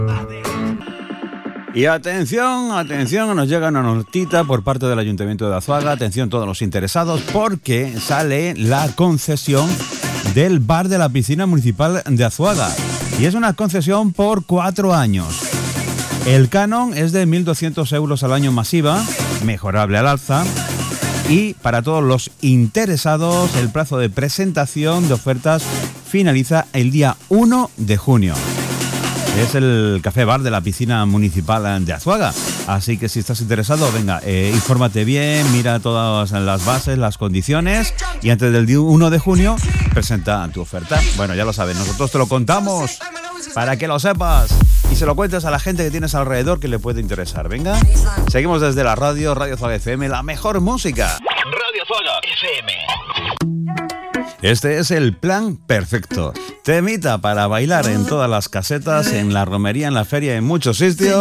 Y atención, nos llega una notita por parte del Ayuntamiento de Azuaga. Atención todos los interesados, porque sale la concesión del bar de la piscina municipal de Azuaga. Y es una concesión por 4 años. El canon es de 1.200 euros al año masiva, mejorable al alza. Y para todos los interesados, el plazo de presentación de ofertas finaliza el día 1 de junio. Es el café bar de la piscina municipal de Azuaga. Así que si estás interesado, venga, infórmate bien, mira todas las bases, las condiciones, y antes del día 1 de junio presenta tu oferta. Bueno, ya lo sabes, nosotros te lo contamos para que lo sepas y se lo cuentes a la gente que tienes alrededor que le puede interesar. Venga, seguimos desde la Radio Azuaga FM, la mejor música. Radio Azuaga FM. Este es el plan perfecto. Temita para bailar en todas las casetas, en la romería, en la feria, en muchos sitios.